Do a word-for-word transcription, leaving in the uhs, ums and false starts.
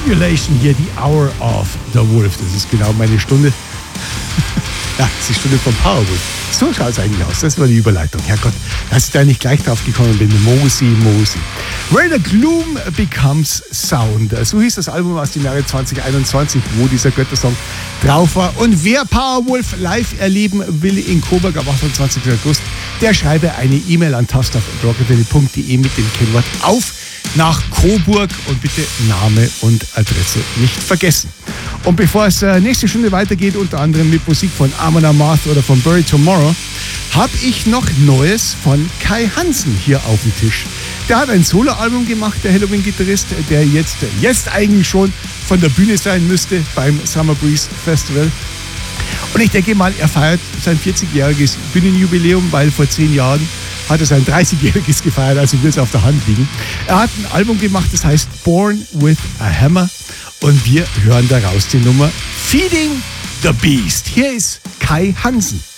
Tribulation hier, die Hour of the Wolf. Das ist genau meine Stunde. Ja, das ist die Stunde vom Powerwolf. So schaut es eigentlich aus. Das war die Überleitung. Herrgott, dass ich da nicht gleich drauf gekommen bin. Mosi, Mosi. Where the Gloom Becomes Sound. So hieß das Album aus dem Jahre zwanzig einundzwanzig, wo dieser Göttersong drauf war. Und wer Powerwolf live erleben will in Coburg am achtundzwanzigsten August, der schreibe eine E-Mail an tastauf at rockabilly punkt de mit dem Kennwort auf nach Coburg und bitte Name und Adresse nicht vergessen. Und bevor es äh, nächste Stunde weitergeht, unter anderem mit Musik von Amon Amarth oder von Bury Tomorrow, habe ich noch Neues von Kai Hansen hier auf dem Tisch. Der hat ein Soloalbum gemacht, der Halloween-Gitarrist, der jetzt, jetzt eigentlich schon von der Bühne sein müsste beim Summer Breeze Festival. Und ich denke mal, er feiert sein vierzigjähriges Bühnenjubiläum, weil vor zehn Jahren hat er sein dreißigjähriges gefeiert, also wird es auf der Hand liegen. Er hat ein Album gemacht, das heißt Born with a Hammer. Und wir hören daraus die Nummer Feeding the Beast. Hier ist Kai Hansen.